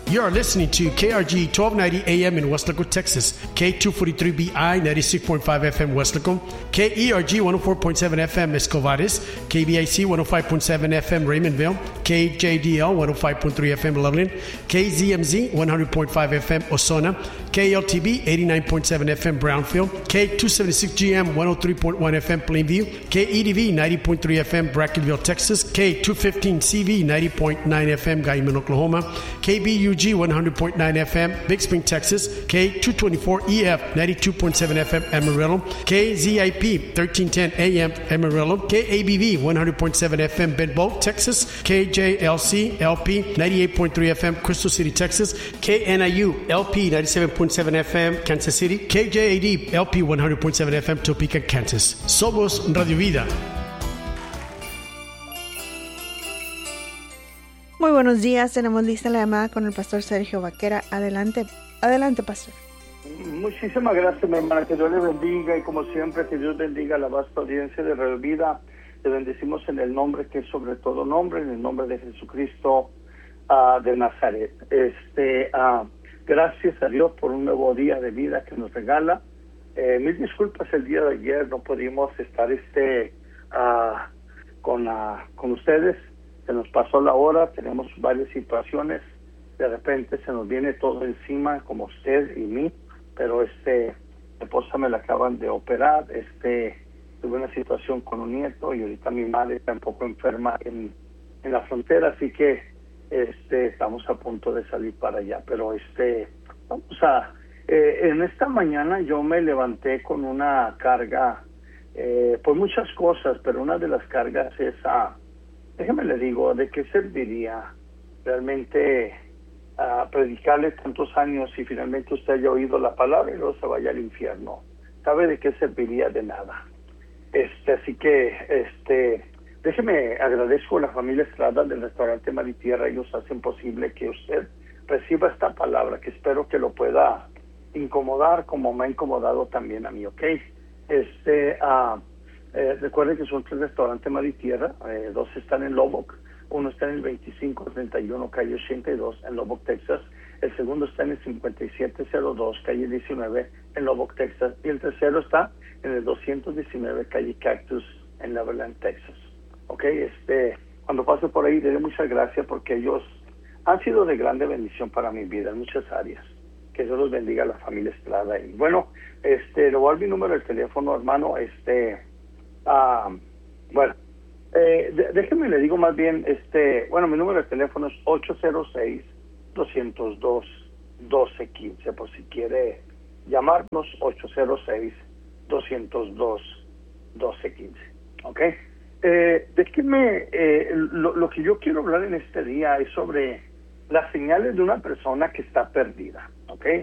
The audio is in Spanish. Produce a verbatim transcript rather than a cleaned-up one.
You are listening to K R G twelve ninety A M in Weslaco, Texas, K two forty-three B I ninety-six point five F M Weslaco, K E R G one oh four point seven F M Escovares, K B I C one oh five point seven F M Raymondville, K J D L one oh five point three F M Loveland, K Z M Z one hundred point five F M Ozona, K L T B eighty-nine point seven F M Brownfield, K two seventy-six G M one oh three point one F M Plainview, K E D V ninety point three F M Brackenville, Texas, K two fifteen C V ninety point nine F M Guyman, Oklahoma, K B U G one hundred point nine F M Big Spring, Texas, K two twenty-four E F ninety-two point seven F M Amarillo, K Z I P thirteen ten A M Amarillo, K A B V one hundred point seven F M Bedboe, Texas, K J L C L P ninety-eight point three F M Crystal City, Texas, K N I U L P ninety-seven point seven F M Kansas City, K J A D L P one hundred point seven F M Topeka, Kansas. Somos Radio Vida. Muy buenos días, tenemos lista la llamada con el pastor Sergio Vaquera. Adelante, adelante, pastor. Muchísimas gracias, mi hermana, que Dios le bendiga y como siempre que Dios bendiga a la vasta audiencia de Radio Vida. Le bendecimos en el nombre que es sobre todo nombre, en el nombre de Jesucristo uh, de Nazaret. Este, uh, gracias a Dios por un nuevo día de vida que nos regala. Eh, mil disculpas, el día de ayer no pudimos estar este uh, con, uh, con ustedes. Se nos pasó la hora, tenemos varias situaciones, de repente se nos viene todo encima, como usted y mí, pero este, mi esposa me la acaban de operar, este, tuve una situación con un nieto y ahorita mi madre está un poco enferma en, en la frontera, así que este, estamos a punto de salir para allá, pero este, vamos a, eh, en esta mañana yo me levanté con una carga, eh, por muchas cosas, pero una de las cargas es a, déjeme le digo, ¿de qué serviría realmente uh, predicarle tantos años si finalmente usted haya oído la palabra y luego se vaya al infierno? ¿Sabe de qué serviría? De nada. Este, así que, este, déjeme, agradezco a la familia Estrada del restaurante Mar y Tierra. Ellos hacen posible que usted reciba esta palabra, que espero que lo pueda incomodar como me ha incomodado también a mí, ¿ok? Este, ah... Uh, Eh, recuerden que son tres restaurantes Mar y Tierra, eh, dos están en Lubbock, uno está en el veinticinco treinta y uno calle ochenta y dos en Lubbock, Texas, el segundo está en el cincuenta y siete cero dos calle diecinueve en Lubbock, Texas, y el tercero está en el doscientos diecinueve calle Cactus en Neverland, Texas. Ok, este, cuando pase por ahí le doy muchas gracias porque ellos han sido de grande bendición para mi vida en muchas áreas. Que Dios los bendiga a la familia Estrada. Y bueno, este, le voy a dar mi número de teléfono, hermano, este, Ah, bueno, eh, de, déjeme le digo más bien, este, bueno, mi número de teléfono es ocho cero seis, dos cero dos, uno dos uno cinco, por si quiere llamarnos, ocho cero seis, dos cero dos, uno dos uno cinco, ¿ok? Eh, déjeme, eh, lo, lo que yo quiero hablar en este día es sobre las señales de una persona que está perdida, ¿ok?